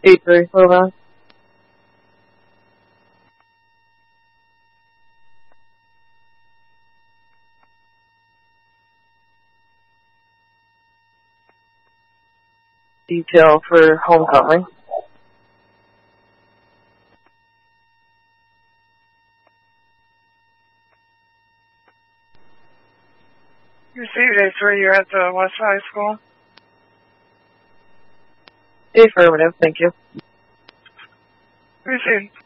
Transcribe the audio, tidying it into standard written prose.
8-3, hold on. Detail for homecoming. Received A3, you're at the West High School. Affirmative, thank you. Received.